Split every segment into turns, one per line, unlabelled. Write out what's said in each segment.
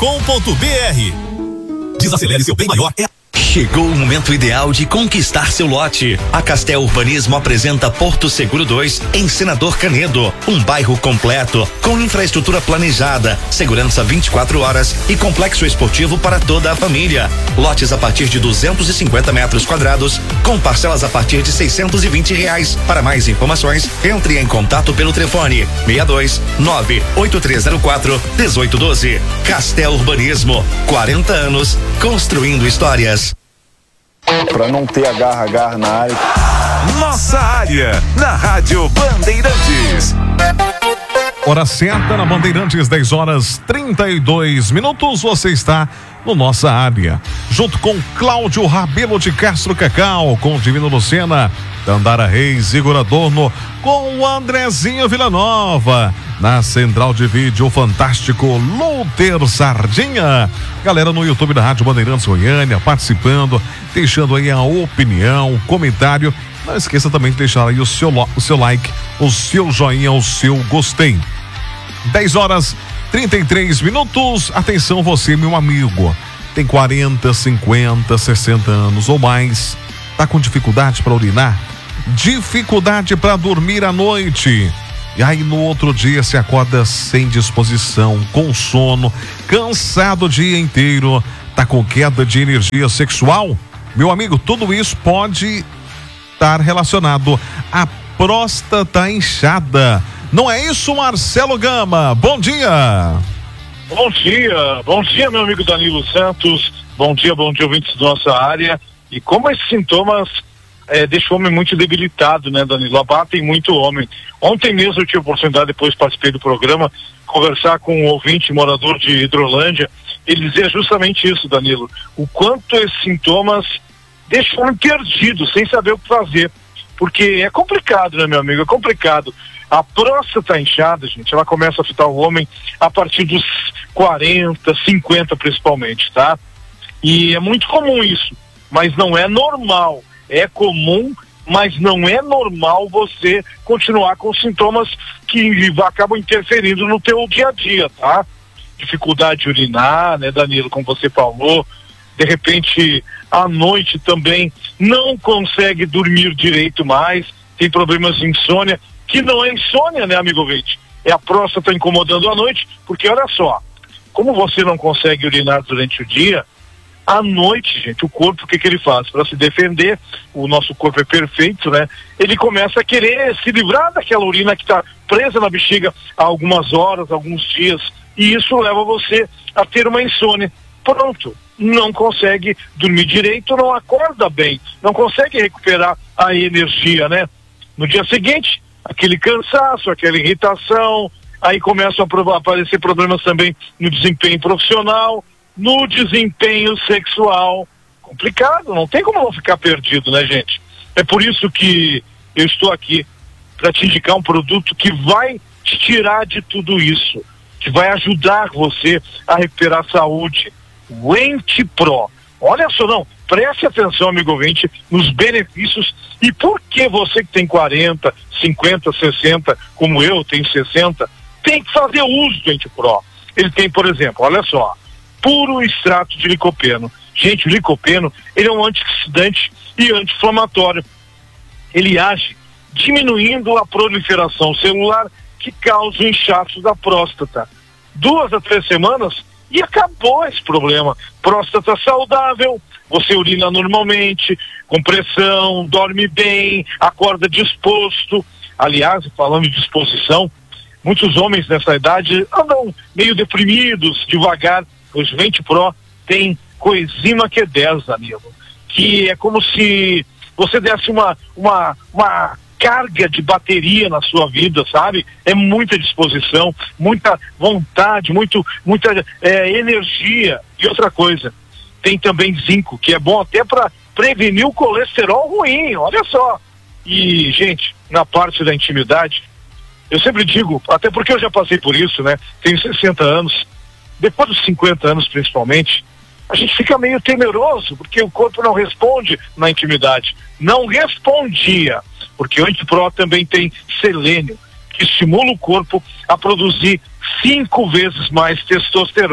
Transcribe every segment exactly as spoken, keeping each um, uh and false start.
com ponto b r. Desacelere seu bem maior. É...
Chegou o momento ideal de conquistar seu lote. A Castel Urbanismo apresenta Porto Seguro dois, em Senador Canedo. Um bairro completo, com infraestrutura planejada, segurança vinte e quatro horas e complexo esportivo para toda a família. Lotes a partir de duzentos e cinquenta metros quadrados, com parcelas a partir de seiscentos e vinte reais. Para mais informações, entre em contato pelo telefone seis dois nove oito três zero quatro um oito um dois. Castel Urbanismo, quarenta anos construindo histórias.
Pra não ter agarra-agarra na área.
Nossa área, na Rádio Bandeirantes.
Hora certa na Bandeirantes, dez horas trinta e dois minutos. Você está no Nossa Área, junto com Cláudio Rabelo de Castro Cacau, com o Divino Lucena, Dandara Reis, Igor Adorno, com o Andrezinho Villanova, na central de vídeo, o fantástico Luther Sardinha. Galera no YouTube da Rádio Bandeirantes Goiânia, participando, deixando aí a opinião, comentário. Não esqueça também de deixar aí o seu, o seu like, o seu joinha, o seu gostei. dez horas trinta e três minutos. Atenção você, meu amigo, tem quarenta, cinquenta, sessenta anos ou mais, tá com dificuldade para urinar, dificuldade para dormir à noite, e aí no outro dia se acorda sem disposição, com sono, cansado o dia inteiro, tá com queda de energia sexual? Meu amigo, tudo isso pode estar relacionado à próstata inchada. Não é isso, Marcelo Gama? Bom dia.
Bom dia, bom dia, meu amigo Danilo Santos. Bom dia, bom dia, ouvintes da nossa área. E como esses sintomas é, deixam o homem muito debilitado, né, Danilo? Abatem muito o homem. Ontem mesmo eu tive a oportunidade, depois participei do programa, conversar com um ouvinte morador de Hidrolândia. Ele dizia justamente isso, Danilo. O quanto esses sintomas deixam o homem perdido, sem saber o que fazer. Porque é complicado, né, meu amigo? É complicado. A próstata inchada, gente, ela começa a afetar o homem a partir dos quarenta, cinquenta principalmente, tá? E é muito comum isso, mas não é normal. É comum, mas não é normal você continuar com sintomas que acabam interferindo no teu dia a dia, tá? Dificuldade de urinar, né, Danilo, como você falou. De repente, à noite também não consegue dormir direito mais, tem problemas de insônia, que não é insônia, né, amigo ouvinte? É a próstata incomodando à noite, porque olha só, como você não consegue urinar durante o dia, à noite, gente, o corpo, o que que ele faz? Para se defender, o nosso corpo é perfeito, né? Ele começa a querer se livrar daquela urina que está presa na bexiga há algumas horas, alguns dias, e isso leva você a ter uma insônia. Pronto, não consegue dormir direito, não acorda bem, não consegue recuperar a energia, né? No dia seguinte, aquele cansaço, aquela irritação, aí começam a aparecer problemas também no desempenho profissional, no desempenho sexual. Complicado, não tem como não ficar perdido, né, gente? É por isso que eu estou aqui para te indicar um produto que vai te tirar de tudo isso, que vai ajudar você a recuperar a saúde. O EntePro. Olha só, não, preste atenção, amigo ouvinte, nos benefícios e por que você que tem quarenta, cinquenta, sessenta, como eu, tenho sessenta, tem que fazer uso do EntePro. Ele tem, por exemplo, olha só, puro extrato de licopeno. Gente, o licopeno, ele é um antioxidante e anti-inflamatório. Ele age diminuindo a proliferação celular que causa o inchaço da próstata. Duas a três semanas e acabou esse problema. Próstata saudável, você urina normalmente, com pressão, dorme bem, acorda disposto. Aliás, falando de disposição, muitos homens nessa idade andam meio deprimidos, devagar. Os EntePro tem coenzima Q dez, amigo, que é como se você desse uma, uma, uma carga de bateria na sua vida, sabe? É muita disposição, muita vontade, muito, muita é, energia. E outra coisa, tem também zinco, que é bom até para prevenir o colesterol ruim, olha só. E, gente, na parte da intimidade, eu sempre digo, até porque eu já passei por isso, né? Tenho sessenta anos, depois dos cinquenta anos principalmente, a gente fica meio temeroso, porque o corpo não responde na intimidade. Não respondia, porque o EntePro também tem selênio, que estimula o corpo a produzir cinco vezes mais testosterona.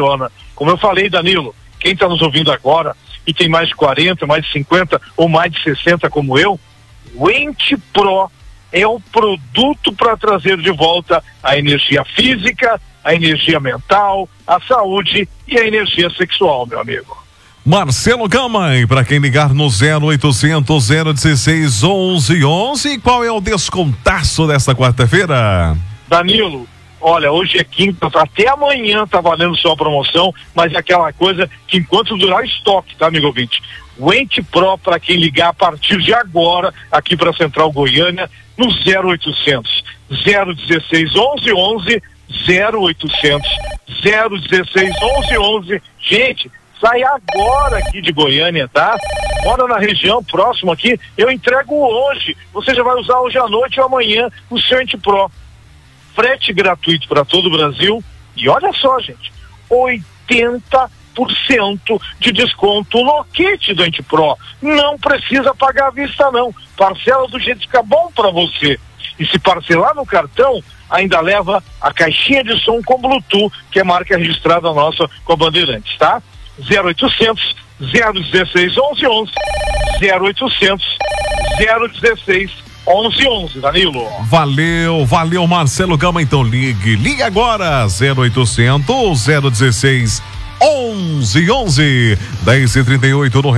Como eu falei, Danilo, quem está nos ouvindo agora e tem mais de quarenta, mais de cinquenta ou mais de sessenta como eu, o Ente Pro é o produto para trazer de volta a energia física, a energia mental, a saúde e a energia sexual, meu amigo.
Marcelo Gama, e para quem ligar no zero oitocentos, zero dezesseis, onze onze, qual é o descontaço desta quarta-feira?
Danilo, olha, hoje é quinta, até amanhã tá valendo sua promoção, mas é aquela coisa que enquanto durar o estoque, tá, amigo ouvinte? O Ente Pro, para quem ligar a partir de agora, aqui para Central Goiânia, no zero oitocentos, zero dezesseis, onze onze, zero oitocentos, zero dezesseis, onze onze. Gente, sai agora aqui de Goiânia, tá? Mora na região próxima aqui, eu entrego hoje. Você já vai usar hoje à noite ou amanhã o seu Ente Pro. Frete gratuito para todo o Brasil. E olha só, gente, oitenta por cento de desconto no kit do Ente Pro. Não precisa pagar à vista, não. Parcela do jeito que fica bom para você. E se parcelar no cartão, ainda leva a caixinha de som com Bluetooth, que é marca registrada nossa com a Bandeirantes, tá? zero oitocentos, zero dezesseis, onze onze, zero oitocentos, zero dezesseis, onze onze, Danilo.
Valeu, valeu, Marcelo Gama. Então ligue, ligue agora, zero oitocentos, zero dezesseis, onze onze, dez e trinta e oito no